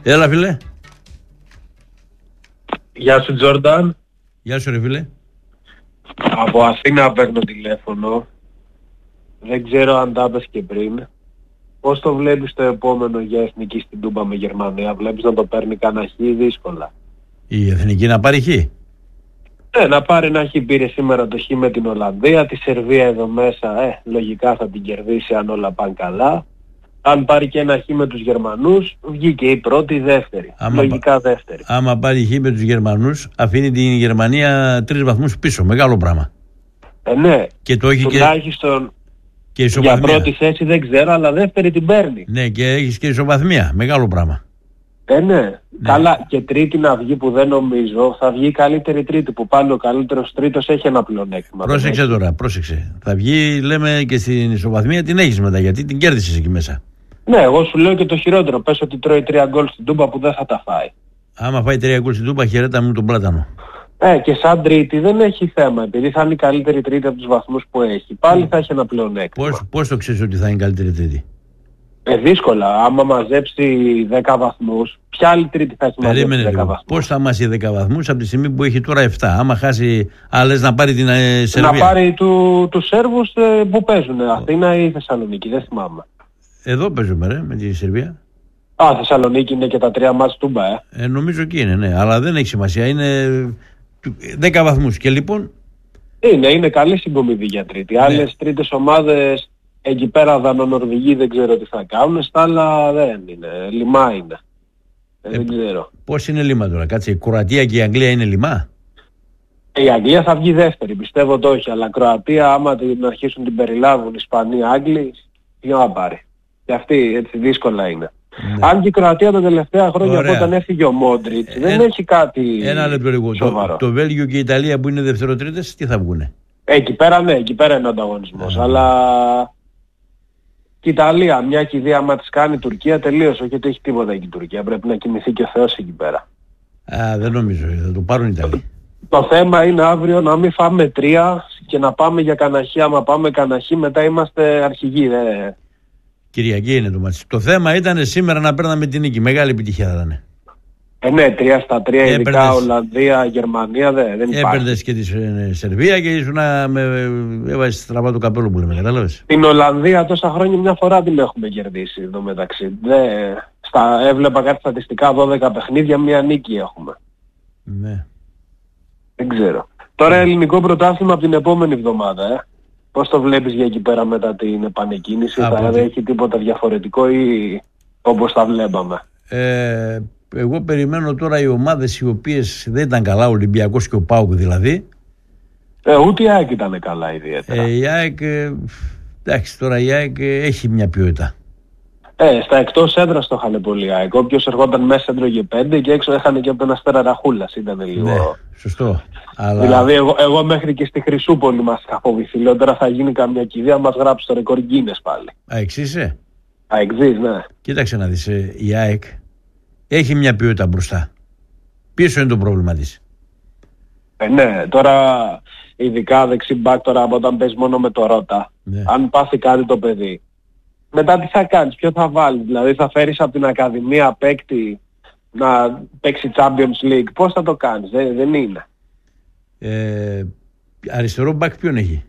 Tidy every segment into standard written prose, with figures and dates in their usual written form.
Έλα, φίλε. Γεια σου, Τζόρνταν. Γεια σου, ρε φίλε. Από Αθήνα παίρνω τηλέφωνο. Δεν ξέρω αν τα είπες και πριν. Πώς το βλέπεις το επόμενο για εθνική στην Τούμπα με Γερμανία? Βλέπεις να το παίρνει κανένα χ? Δύσκολα. Η εθνική να πάρει χ? Ναι, να πάρει ένα χ. Πήρε σήμερα το χ με την Ολλανδία. Τη Σερβία εδώ μέσα λογικά θα την κερδίσει αν όλα πάνε καλά. Αν πάρει και ένα χ με τους Γερμανούς, βγήκε η πρώτη, η δεύτερη. Λογικά δεύτερη. Άμα πάρει χ με τους Γερμανούς, αφήνει την Γερμανία 3 βαθμούς πίσω. Μεγάλο πράγμα. Ναι. Και το έχει τουλάχιστον και ισοβαθμία. Για πρώτη θέση δεν ξέρω, αλλά δεύτερη την παίρνει. Ναι, και έχεις και ισοβαθμία. Μεγάλο πράγμα. Ναι. Καλά. Και τρίτη να βγει που δεν νομίζω, θα βγει η καλύτερη τρίτη. Που πάλι ο καλύτερος τρίτος έχει ένα πλεονέκτημα. Πρόσεξε τώρα, πρόσεξε. Θα βγει, λέμε, και στην ισοβαθμία την έχεις μετά, γιατί την κέρδισες εκεί μέσα. Ναι, εγώ σου λέω και το χειρότερο. Πες ότι τρώει 3 γκολ στην Τούμπα που δεν θα τα φάει. Άμα φάει 3 γκολ στην Τούμπα, χαιρέτα μου τον πλάτανο. Και σαν τρίτη δεν έχει θέμα. Επειδή θα είναι η καλύτερη τρίτη από τους βαθμούς που έχει. Πάλι θα έχει ένα πλεονέκτημα. Πώς το ξέρεις ότι θα είναι η καλύτερη τρίτη? Δύσκολα. Άμα μαζέψει 10 βαθμούς, ποια άλλη τρίτη θα έχει μαζέψει 10 βαθμούς? Πώς θα μάσει 10 βαθμούς από τη στιγμή που έχει τώρα 7? Άμα χάσει άλλες να πάρει την Σερβία. Να πάρει τους Σέρβους που παίζουν. Αθήνα ή Θεσσαλονίκη, δεν θυμάμαι. Εδώ παίζουμε με τη Σερβία. Θεσσαλονίκη είναι και τα 3 μάτς Τούμπα. Νομίζω και είναι, ναι. Αλλά δεν έχει σημασία. Είναι 10 βαθμούς. Και λοιπόν... Είναι καλή συγκομιδή για τρίτη. Άλλες τρίτες ομάδες εκεί πέρα Δανονορβηγοί δεν ξέρω τι θα κάνουν. Στα άλλα δεν είναι. Λιμά είναι. Δεν ξέρω. Πώς είναι λιμά τώρα? Κάτσε, η Κροατία και η Αγγλία είναι λιμά? Η Αγγλία θα βγει δεύτερη. Πιστεύω το όχι. Αλλά Κροατία άμα την αρχίσουν την περιλάβουν Ισπανία, Άγγλοι, για να πάρει. Και αυτή έτσι δύσκολα είναι. Ναι. Αν και η Κροατία τα τελευταία χρόνια από όταν έφυγε ο Μόντριτς δεν έχει κάτι ένα λεπτό λίγο. Το Βέλγιο και η Ιταλία που είναι δευτεροτρίτες, τι θα βγουνε? Εκεί πέρα ναι, εκεί πέρα είναι ο ανταγωνισμός. Αλλά και η Ιταλία, μια κηδεία άμα της κάνει η Τουρκία τελείωσε. Όχι ότι έχει τίποτα εκεί η Τουρκία. Πρέπει να κοιμηθεί και ο Θεός εκεί πέρα. Δεν νομίζω. Θα το πάρουν οι Ιταλοί. Το θέμα είναι αύριο να μην φάμε 3 και να πάμε για καναχή. Άμα πάμε καναχή μετά είμαστε αρχηγοί. Κυριακή είναι το μάτσι. Το θέμα ήταν σήμερα να παίρναμε την νίκη. Μεγάλη επιτυχία θα ήταν. Ναι, 3-3, ειδικά Ολλανδία, Γερμανία δεν υπάρχει. Έπαιρνες και τη Σερβία και ήσουν έβαζες στραβά το καπέλο που λέμε, κατάλαβες. Την Ολλανδία τόσα χρόνια μια φορά την έχουμε κερδίσει εδώ μεταξύ. Έβλεπα κάτι στατιστικά 12 παιχνίδια, μια νίκη έχουμε. Ναι. Δεν ξέρω. Τώρα ελληνικό πρωτάθλημα από την επόμενη εβδομάδα, Πώς το βλέπεις για εκεί πέρα μετά την επανεκκίνηση? Θα έχει τίποτα διαφορετικό ή όπως τα βλέπαμε? Εγώ περιμένω τώρα οι ομάδες οι οποίες δεν ήταν καλά, ο Ολυμπιακός και ο ΠΑΟΚ δηλαδή. Ούτε η ΑΕΚ ήταν καλά ιδιαίτερα. Η ΑΕΚ, εντάξει, τώρα η ΑΕΚ έχει μια ποιότητα. Στα εκτός έδρας το είχαν πολύ η ΑΕΚ. Όποιος ερχόταν μέσα έτρωγε 5 και έξω έχανε και από τον Αστέρα Ραχούλας. Ήταν λίγο... Ναι, σωστό. Αλλά... Δηλαδή εγώ μέχρι και στη Χρυσούπολη μας είχα φοβηθεί. Λέω τώρα θα γίνει καμιά κηδεία, μας γράψει το ρεκόρ Γκίνες πάλι. Αεξής, Αεξής, ναι. Κοίταξε να δεις, η ΑΕΚ έχει μια ποιότητα μπροστά. Πίσω είναι το πρόβλημα της. Ναι, τώρα ειδικά δεξί μπακ τώρα από όταν παίζει μόνο με το Ρώτα. Ναι. Αν πάθει κάτι το παιδί, μετά τι θα κάνεις, ποιο θα βάλεις? Δηλαδή θα φέρεις από την Ακαδημία παίκτη να παίξει Champions League? Πώς θα το κάνεις? Δεν είναι. Αριστερό μπακ ποιον έχει?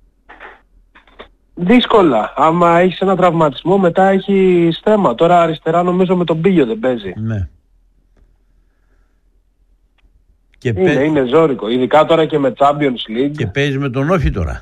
Δύσκολα. Άμα έχεις ένα τραυματισμό μετά έχεις θέμα. Τώρα αριστερά νομίζω με τον Πίγιο δεν παίζει. Ναι. Και είναι ζώρικο. Ειδικά τώρα και με Champions League. Και παίζει με τον Όφη τώρα.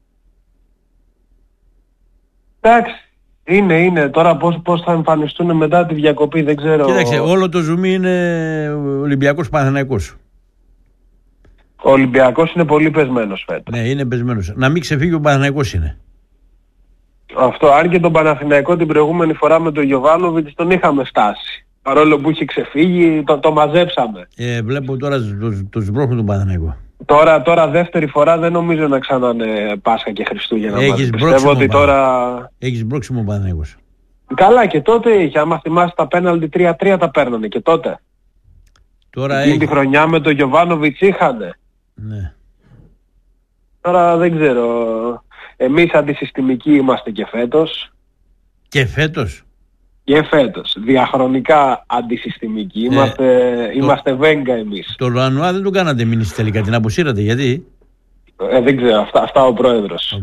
Εντάξει. Είναι. Τώρα πώς θα εμφανιστούν μετά τη διακοπή δεν ξέρω. Κοίταξε, όλο το ζουμί είναι Ολυμπιακός Παναθηναϊκός. Ο Ολυμπιακός είναι πολύ πεσμένος φέτος. Ναι, είναι πεσμένος. Να μην ξεφύγει ο Παναθηναϊκός είναι. Αυτό, αν και τον Παναθηναϊκό την προηγούμενη φορά με τον Γιοβάνοβιτς τον είχαμε φτάσει. Παρόλο που είχε ξεφύγει, το μαζέψαμε. Βλέπω τώρα το σμπρώχνουν τον Παναθηναϊκό. Τώρα δεύτερη φορά δεν νομίζω να ξανάνε Πάσχα και Χριστούγεννα. Πιστεύω ότι τώρα... Έχεις μπρόξιμο ο Παναθηναϊκός. Καλά και τότε είχε, άμα θυμάσαι τα πέναλτι 3-3 τα παίρνανε και τότε. Τώρα εκείνη τη χρονιά με τον Γιοβάνοβιτς είχανε. Ναι. Τώρα δεν ξέρω. Εμείς αντισυστημικοί είμαστε και φέτος. Και φέτος? Και φέτος. Διαχρονικά αντισυστημικοί. Είμαστε Βέγγα εμείς. Το Λουανουά δεν του κάνατε μήνυση τελικά, την αποσύρατε, γιατί? Δεν ξέρω, αυτά ο πρόεδρος.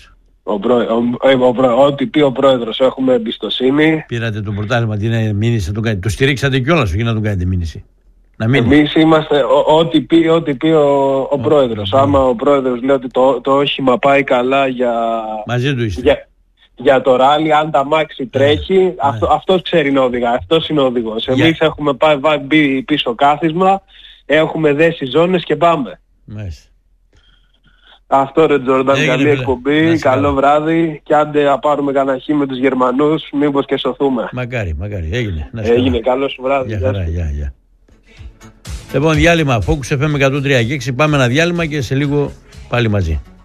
Ό,τι πει ο πρόεδρος, έχουμε εμπιστοσύνη. Πήρατε το πρωτάθλημα, τι είναι μήνυση, το στηρίξατε κιόλας, όχι να του κάνετε μήνυση. Εμείς είμαστε ό,τι πει ο πρόεδρος. Άμα ο πρόεδρος λέει ότι το όχημα πάει καλά μαζί του είστε. Για το ράλι, αν τα μάξι τρέχει, αυτός ξέρει να οδηγά, αυτός είναι ο οδηγός. Εμείς έχουμε μπει πίσω κάθισμα, έχουμε δέσει ζώνες και πάμε. Μάλιστα. Αυτό ρε Τζόρνταν, καλή εκπομπή, καλό βράδυ και άντε να πάρουμε κανένα χ με τους Γερμανούς, μήπως και σωθούμε. Μακάρι, έγινε. Έγινε, καλό σου βράδυ. Γεια. Λοιπόν, διάλειμμα, Focus FM 103 και 6, πάμε ένα διάλειμμα και σε λίγο πάλι μαζί.